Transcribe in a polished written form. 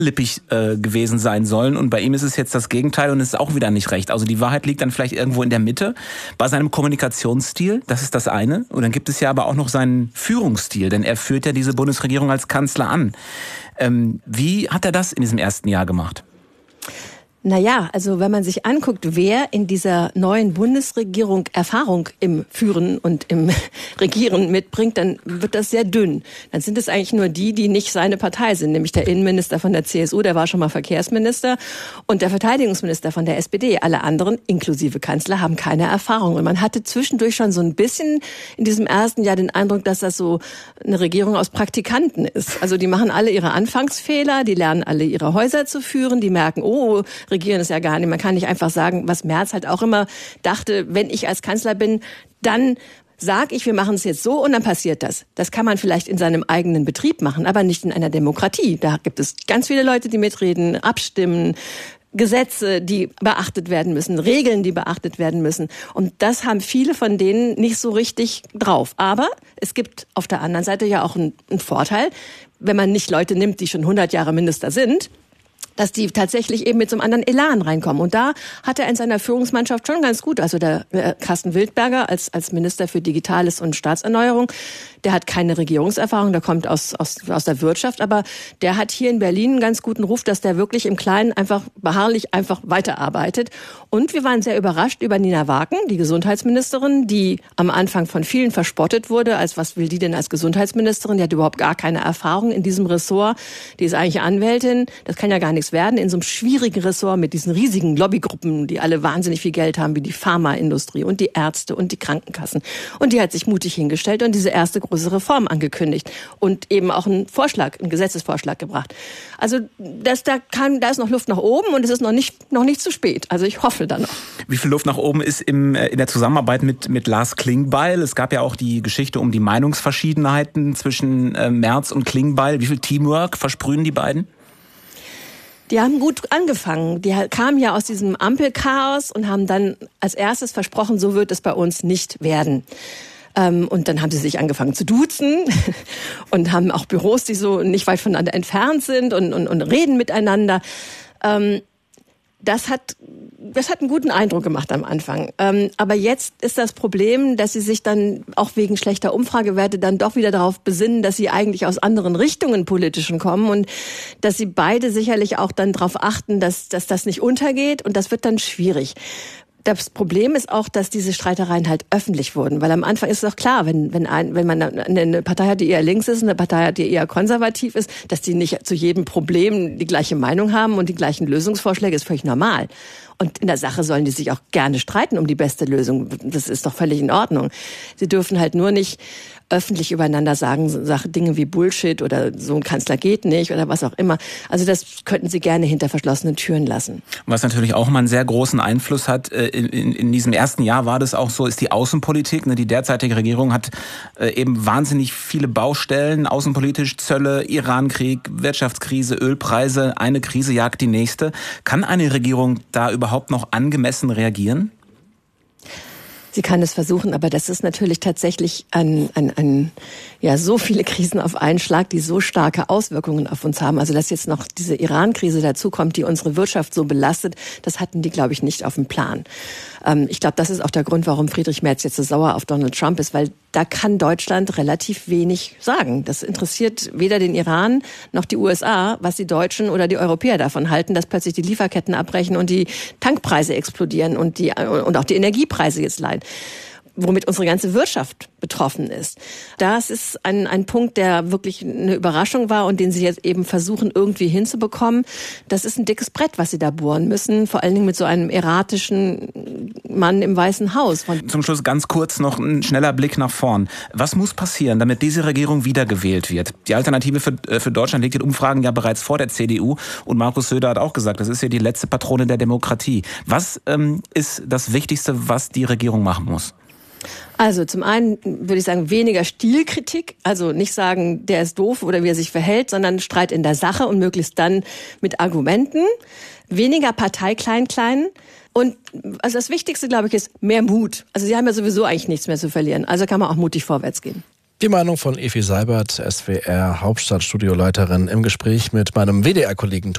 lippig gewesen sein sollen. Und bei ihm ist es jetzt das Gegenteil und es ist auch wieder nicht recht. Also die Wahrheit liegt dann vielleicht irgendwo in der Mitte. Bei seinem Kommunikationsstil, das ist das eine. Und dann gibt es ja aber auch noch seinen Führungsstil, denn er führt ja diese Bundesregierung als Kanzler an. Wie hat er das in diesem ersten Jahr gemacht? Naja, also wenn man sich anguckt, wer in dieser neuen Bundesregierung Erfahrung im Führen und im Regieren mitbringt, dann wird das sehr dünn. Dann sind es eigentlich nur die nicht seine Partei sind, nämlich der Innenminister von der CSU, der war schon mal Verkehrsminister, und der Verteidigungsminister von der SPD. Alle anderen, inklusive Kanzler, haben keine Erfahrung. Und man hatte zwischendurch schon so ein bisschen in diesem ersten Jahr den Eindruck, dass das so eine Regierung aus Praktikanten ist. Also die machen alle ihre Anfangsfehler, die lernen alle ihre Häuser zu führen, die merken, oh, Regieren ist ja gar nicht. Man kann nicht einfach sagen, was Merz halt auch immer dachte, wenn ich als Kanzler bin, dann sag ich, wir machen es jetzt so und dann passiert das. Das kann man vielleicht in seinem eigenen Betrieb machen, aber nicht in einer Demokratie. Da gibt es ganz viele Leute, die mitreden, abstimmen, Gesetze, die beachtet werden müssen, Regeln, die beachtet werden müssen. Und das haben viele von denen nicht so richtig drauf. Aber es gibt auf der anderen Seite ja auch einen Vorteil, wenn man nicht Leute nimmt, die schon 100 Jahre Minister sind, dass die tatsächlich eben mit so einem anderen Elan reinkommen. Und da hat er in seiner Führungsmannschaft schon ganz gut, also der Carsten Wildberger als Minister für Digitales und Staatserneuerung, der hat keine Regierungserfahrung, der kommt aus der Wirtschaft, aber der hat hier in Berlin einen ganz guten Ruf, dass der wirklich im Kleinen einfach beharrlich einfach weiterarbeitet. Und wir waren sehr überrascht über Nina Waken, die Gesundheitsministerin, die am Anfang von vielen verspottet wurde, als was will die denn als Gesundheitsministerin? Die hat überhaupt gar keine Erfahrung in diesem Ressort. Die ist eigentlich Anwältin, das kann ja gar nichts werden in so einem schwierigen Ressort mit diesen riesigen Lobbygruppen, die alle wahnsinnig viel Geld haben, wie die Pharmaindustrie und die Ärzte und die Krankenkassen. Und die hat sich mutig hingestellt und diese erste große Reform angekündigt und eben auch einen Gesetzesvorschlag gebracht. Also da ist noch Luft nach oben und es ist noch nicht zu spät. Also ich hoffe da noch. Wie viel Luft nach oben ist in der Zusammenarbeit mit Lars Klingbeil? Es gab ja auch die Geschichte um die Meinungsverschiedenheiten zwischen Merz und Klingbeil. Wie viel Teamwork versprühen die beiden? Die haben gut angefangen. Die kamen ja aus diesem Ampelchaos und haben dann als erstes versprochen, so wird es bei uns nicht werden. Und dann haben sie sich angefangen zu duzen und haben auch Büros, die so nicht weit voneinander entfernt sind und reden miteinander. Das hat einen guten Eindruck gemacht am Anfang. Aber jetzt ist das Problem, dass sie sich dann auch wegen schlechter Umfragewerte dann doch wieder darauf besinnen, dass sie eigentlich aus anderen Richtungen politischen kommen und dass sie beide sicherlich auch dann darauf achten, dass das nicht untergeht, und das wird dann schwierig. Das Problem ist auch, dass diese Streitereien halt öffentlich wurden, weil am Anfang ist es doch klar, wenn man eine Partei hat, die eher links ist, eine Partei hat, die eher konservativ ist, dass die nicht zu jedem Problem die gleiche Meinung haben und die gleichen Lösungsvorschläge, ist völlig normal. Und in der Sache sollen die sich auch gerne streiten um die beste Lösung. Das ist doch völlig in Ordnung. Sie dürfen halt nur nicht öffentlich übereinander sagen, Dinge wie Bullshit oder so ein Kanzler geht nicht oder was auch immer. Also das könnten sie gerne hinter verschlossenen Türen lassen. Was natürlich auch mal einen sehr großen Einfluss hat, in diesem ersten Jahr war das auch so, ist die Außenpolitik. Die derzeitige Regierung hat eben wahnsinnig viele Baustellen, außenpolitisch, Zölle, Irankrieg, Wirtschaftskrise, Ölpreise, eine Krise jagt die nächste. Kann eine Regierung da überhaupt noch angemessen reagieren? Sie kann es versuchen, aber das ist natürlich tatsächlich so viele Krisen auf einen Schlag, die so starke Auswirkungen auf uns haben. Also dass jetzt noch diese Iran-Krise dazukommt, die unsere Wirtschaft so belastet, das hatten die, glaube ich, nicht auf dem Plan. Ich glaube, das ist auch der Grund, warum Friedrich Merz jetzt so sauer auf Donald Trump ist, weil da kann Deutschland relativ wenig sagen. Das interessiert weder den Iran noch die USA, was die Deutschen oder die Europäer davon halten, dass plötzlich die Lieferketten abbrechen und die Tankpreise explodieren und auch die Energiepreise jetzt leiden, womit unsere ganze Wirtschaft betroffen ist. Das ist ein Punkt, der wirklich eine Überraschung war und den sie jetzt eben versuchen, irgendwie hinzubekommen. Das ist ein dickes Brett, was sie da bohren müssen, vor allen Dingen mit so einem erratischen Mann im Weißen Haus. Zum Schluss ganz kurz noch ein schneller Blick nach vorn. Was muss passieren, damit diese Regierung wiedergewählt wird? Die Alternative für Deutschland liegt in Umfragen ja bereits vor der CDU und Markus Söder hat auch gesagt, das ist ja die letzte Patrone der Demokratie. Was ist das Wichtigste, was die Regierung machen muss? Also zum einen würde ich sagen, weniger Stilkritik, also nicht sagen, der ist doof oder wie er sich verhält, sondern Streit in der Sache und möglichst dann mit Argumenten. Weniger Partei klein. Und also das Wichtigste, glaube ich, ist mehr Mut. Also sie haben ja sowieso eigentlich nichts mehr zu verlieren. Also kann man auch mutig vorwärts gehen. Die Meinung von Evi Seibert, SWR Hauptstadtstudioleiterin, im Gespräch mit meinem WDR-Kollegen